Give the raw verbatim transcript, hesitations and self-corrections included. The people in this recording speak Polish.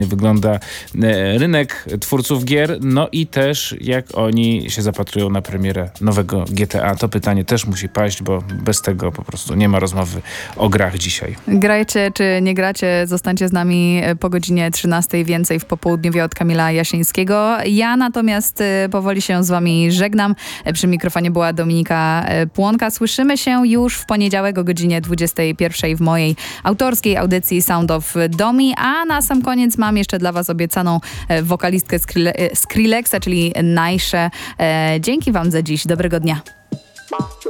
wygląda rynek twórców gier, no i też jak oni się zapatrują na premierę nowego G T A. To pytanie też musi paść, bo bez tego po prostu nie ma rozmowy o grach dzisiaj. Grajcie czy nie gracie, zostańcie z nami po godzinie trzynastej, więcej w popołudniowie od Kamila Jasińskiego. Ja natomiast powoli się z wami żegnam. Przy mikrofonie była Dominika Płonka. Słyszymy się już w poniedziałek o godzinie dwudziestej pierwszej w mojej autorskiej audycji Sound of Domi, a na sam koniec mam jeszcze dla was obiecaną wokalistkę Skrille- Skrillexa, czyli Najsze. Dzięki wam za dziś. Dobrego dnia.